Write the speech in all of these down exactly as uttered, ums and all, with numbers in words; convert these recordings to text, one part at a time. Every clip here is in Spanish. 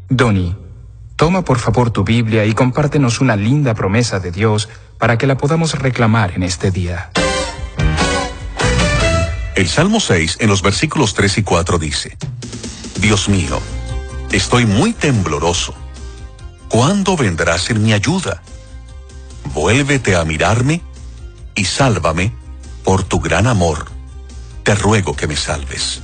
Donnie, toma por favor tu Biblia y compártenos una linda promesa de Dios para que la podamos reclamar en este día. El Salmo seis, en los versículos tres y cuatro dice: Dios mío, estoy muy tembloroso. ¿Cuándo vendrás en mi ayuda? Vuélvete a mirarme y sálvame por tu gran amor. Te ruego que me salves.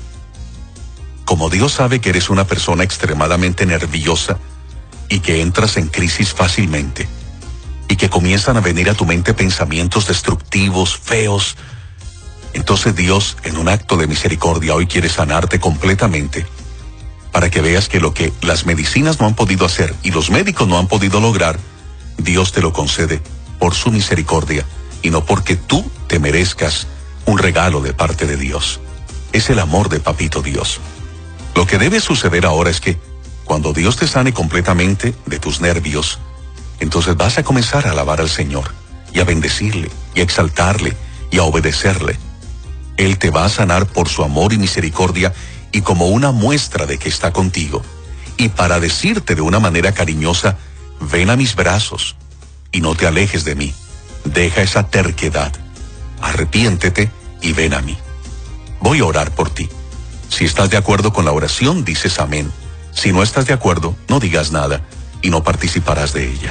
Como Dios sabe que eres una persona extremadamente nerviosa y que entras en crisis fácilmente, y que comienzan a venir a tu mente pensamientos destructivos, feos, entonces Dios, en un acto de misericordia, hoy quiere sanarte completamente, para que veas que lo que las medicinas no han podido hacer y los médicos no han podido lograr, Dios te lo concede por su misericordia y no porque tú te merezcas un regalo de parte de Dios. Es el amor de Papito Dios. Lo que debe suceder ahora es que cuando Dios te sane completamente de tus nervios, entonces vas a comenzar a alabar al Señor y a bendecirle y a exaltarle y a obedecerle. Él te va a sanar por su amor y misericordia y como una muestra de que está contigo. Y para decirte de una manera cariñosa: ven a mis brazos y no te alejes de mí. Deja esa terquedad. Arrepiéntete y ven a mí. Voy a orar por ti. Si estás de acuerdo con la oración, dices amén. Si no estás de acuerdo, no digas nada y no participarás de ella.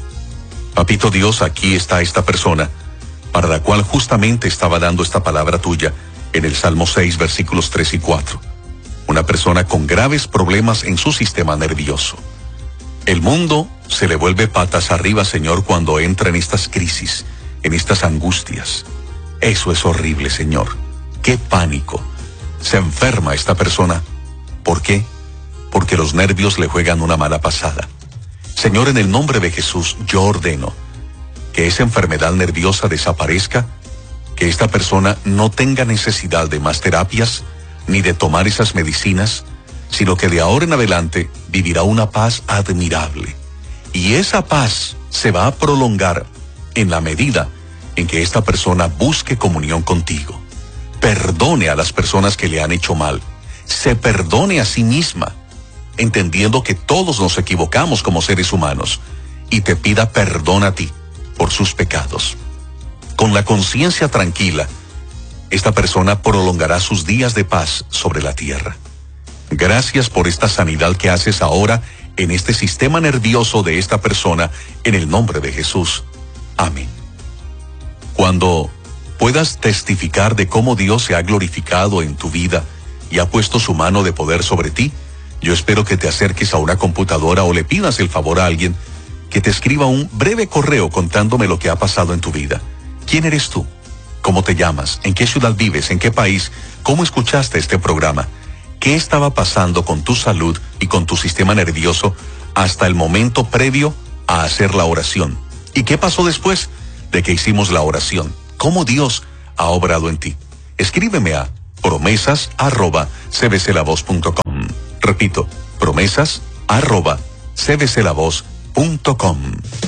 Papito Dios, aquí está esta persona para la cual justamente estaba dando esta palabra tuya en el Salmo seis, versículos tres y cuatro. Una persona con graves problemas en su sistema nervioso. El mundo se le vuelve patas arriba, Señor, cuando entra en estas crisis, en estas angustias. Eso es horrible, Señor. ¡Qué pánico! Se enferma esta persona. ¿Por qué? Porque los nervios le juegan una mala pasada. Señor, en el nombre de Jesús, yo ordeno que esa enfermedad nerviosa desaparezca, que esta persona no tenga necesidad de más terapias, ni de tomar esas medicinas, sino que de ahora en adelante vivirá una paz admirable. Y esa paz se va a prolongar en la medida en que esta persona busque comunión contigo. Perdone a las personas que le han hecho mal. Se perdone a sí misma, entendiendo que todos nos equivocamos como seres humanos, y te pida perdón a ti por sus pecados. Con la conciencia tranquila, esta persona prolongará sus días de paz sobre la tierra. Gracias por esta sanidad que haces ahora en este sistema nervioso de esta persona, en el nombre de Jesús. Amén. Cuando puedas testificar de cómo Dios se ha glorificado en tu vida y ha puesto su mano de poder sobre ti, yo espero que te acerques a una computadora o le pidas el favor a alguien que te escriba un breve correo contándome lo que ha pasado en tu vida. ¿Quién eres tú? ¿Cómo te llamas? ¿En qué ciudad vives? ¿En qué país? ¿Cómo escuchaste este programa? ¿Qué estaba pasando con tu salud y con tu sistema nervioso hasta el momento previo a hacer la oración? ¿Y qué pasó después de que hicimos la oración? ¿Cómo Dios ha obrado en ti? Escríbeme a promesas arroba c b c la voz punto com. Repito, promesas arroba c b c la voz punto com.